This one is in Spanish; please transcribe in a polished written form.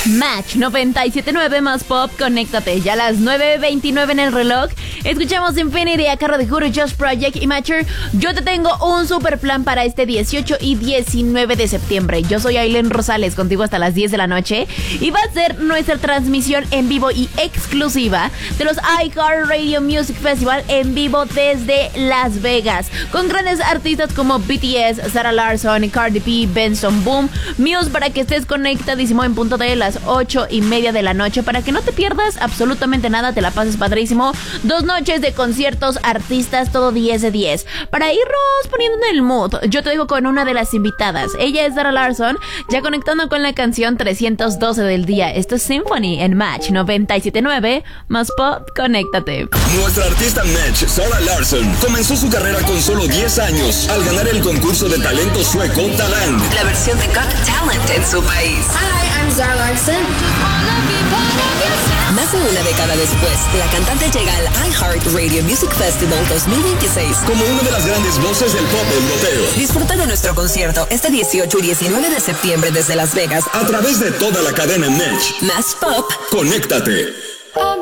Match 97.9 más pop, conéctate. Ya a las 9:29 en el reloj. Escuchamos Infinity a cargo de Guru, Just Project y Matcher. Yo te tengo un super plan para este 18 y 19 de septiembre. Yo soy Aileen Rosales, contigo hasta las 10 de la noche. Y va a ser nuestra transmisión en vivo y exclusiva de los iHeartRadio Music Festival en vivo desde Las Vegas. Con grandes artistas como BTS, Sarah Larsson, Cardi B, Benson Boom, Muse, para que estés conectadísimo en punto de las 8:30 de la noche, para que no te pierdas absolutamente nada, te la pases padrísimo. 2 noches de conciertos, artistas, todo 10 de 10. Para irnos poniendo en el mood, yo te digo con una de las invitadas. Ella es Sarah Larsson, ya conectando con la canción 312 del día. Esto es Symphony en Match 97.9 más pop, conéctate. Nuestra artista Match, Sarah Larsson, comenzó su carrera con solo 10 años al ganar el concurso de talento sueco Talang, la versión de Got Talent en su país. Hi, I'm Sarah Larsson. Más de una década después, la cantante llega al iHeartRadio Music Festival 2026 como una de las grandes voces del pop europeo. Disfruta de nuestro concierto este 18 y 19 de septiembre desde Las Vegas A través de toda la cadena Match. Más pop, Conéctate.